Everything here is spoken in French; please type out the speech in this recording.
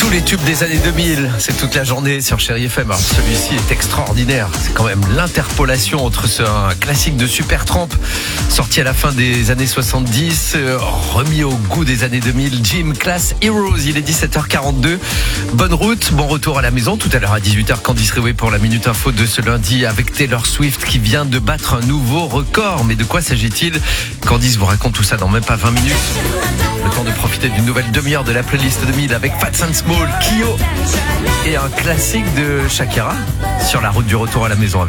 Tous les tubes des années 2000, c'est toute la journée sur Chérie FM. Alors, celui-ci est extraordinaire. C'est quand même l'interpolation entre un classique de Supertramp, sorti à la fin des années 70, remis au goût des années 2000, Gym Class Heroes. Il est 17h42. Bonne route, bon retour à la maison. Tout à l'heure à 18h, Candice Réoué pour la Minute Info de ce lundi avec Taylor Swift qui vient de battre un nouveau record. Mais de quoi s'agit-il? Candice vous raconte tout ça dans même pas 20 minutes. Le temps de profiter d'une nouvelle demi-heure de la playlist 2000 avec Fats and Small, Kyo et un classique de Shakira sur la route du retour à la maison.